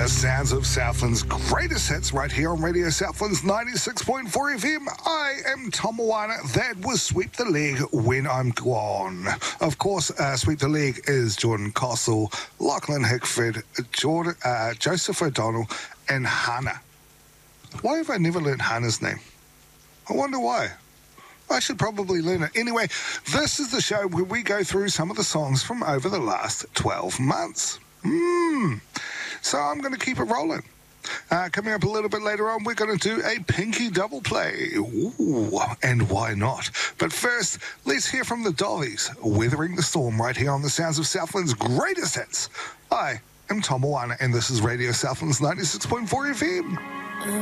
The sounds of Southland's greatest hits right here on Radio Southland's 96.4 FM. I am Tom Moana. That was Sweep the Leg When I'm Gone. Of course, Sweep the Leg is Jordan Castle, Lachlan Hickford, Joseph O'Donnell, and Hannah. Why have I never learned Hannah's name? I wonder why. I should probably learn it. Anyway, this is the show where we go through some of the songs from over the last 12 months. So I'm going to keep it rolling. Coming up a little bit later on, we're going to do a Pinky double play. Ooh, and why not? But first, let's hear from the Dollies, Weathering the Storm, right here on the sounds of Southland's greatest hits. I am Tom Moana, and this is Radio Southland's 96.4 FM.